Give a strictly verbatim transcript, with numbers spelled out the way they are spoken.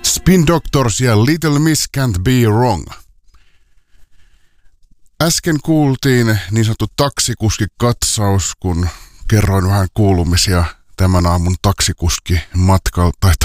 Spin Doctors ja Little Miss Can't Be Wrong. Äsken kuultiin niin sanottu taksikuskikatsaus, kun kerroin vähän kuulumisia tämän aamun taksikuski matkalta tai